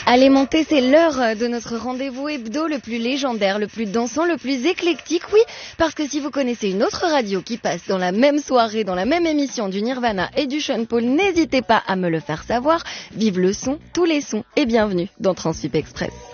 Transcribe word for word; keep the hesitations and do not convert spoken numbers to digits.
Allez monter, c'est l'heure de notre rendez-vous hebdo le plus légendaire, le plus dansant, le plus éclectique, oui, parce que si vous connaissez une autre radio qui passe dans la même soirée, dans la même émission du Nirvana et du Sean Paul, n'hésitez pas à me le faire savoir. Vive le son, tous les sons et bienvenue dans Transsup Express.